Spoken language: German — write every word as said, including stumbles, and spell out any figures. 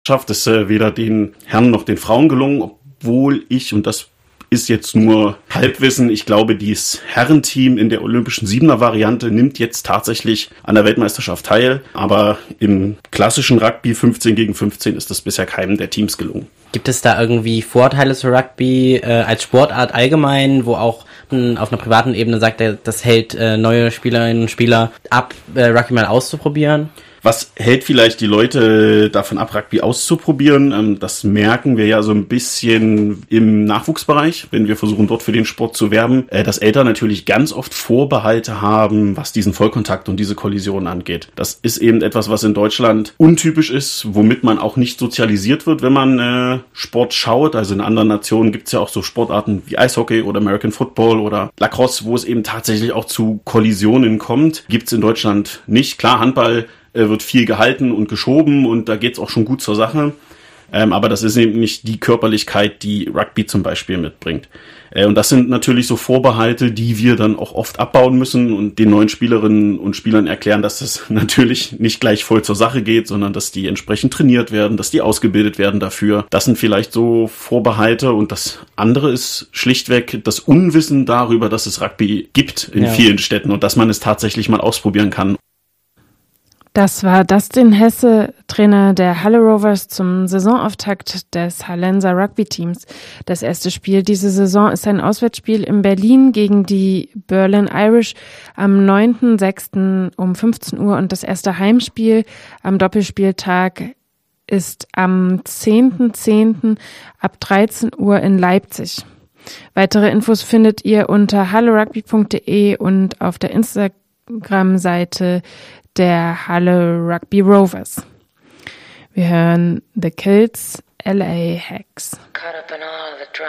schafft es äh, weder den Herren noch den Frauen gelungen, obwohl ich, und das ist jetzt nur Halbwissen, ich glaube, dieses Herrenteam in der olympischen Siebener-Variante nimmt jetzt tatsächlich an der Weltmeisterschaft teil, aber im klassischen Rugby fünfzehn gegen fünfzehn ist das bisher keinem der Teams gelungen. Gibt es da irgendwie Vorteile für Rugby äh, als Sportart allgemein, wo auch mh, auf einer privaten Ebene sagt, er, das hält äh, neue Spielerinnen und Spieler ab, äh, Rugby mal auszuprobieren? Was hält vielleicht die Leute davon ab, Rugby auszuprobieren? Das merken wir ja so ein bisschen im Nachwuchsbereich, wenn wir versuchen, dort für den Sport zu werben, dass Eltern natürlich ganz oft Vorbehalte haben, was diesen Vollkontakt und diese Kollision angeht. Das ist eben etwas, was in Deutschland untypisch ist, womit man auch nicht sozialisiert wird, wenn man äh, Sport schaut. Also in anderen Nationen gibt es ja auch so Sportarten wie Eishockey oder American Football oder Lacrosse, wo es eben tatsächlich auch zu Kollisionen kommt. Gibt es in Deutschland nicht. Klar, Handball wird viel gehalten und geschoben und da geht's auch schon gut zur Sache. Ähm, aber das ist eben nicht die Körperlichkeit, die Rugby zum Beispiel mitbringt. Äh, und das sind natürlich so Vorbehalte, die wir dann auch oft abbauen müssen und den neuen Spielerinnen und Spielern erklären, dass es natürlich nicht gleich voll zur Sache geht, sondern dass die entsprechend trainiert werden, dass die ausgebildet werden dafür. Das sind vielleicht so Vorbehalte und das andere ist schlichtweg das Unwissen darüber, dass es Rugby gibt in ja. vielen Städten und dass man es tatsächlich mal ausprobieren kann. Das war Dustin Hesse, Trainer der Halle Rovers zum Saisonauftakt des Hallenser Rugby-Teams. Das erste Spiel diese Saison ist ein Auswärtsspiel in Berlin gegen die Berlin Irish am neunten sechsten um fünfzehn Uhr und das erste Heimspiel am Doppelspieltag ist am zehnten zehnten ab dreizehn Uhr in Leipzig. Weitere Infos findet ihr unter hallerugby punkt de und auf der Instagram-Seite der Halle Rugby Rovers. Wir hören The Kills, L A Hacks.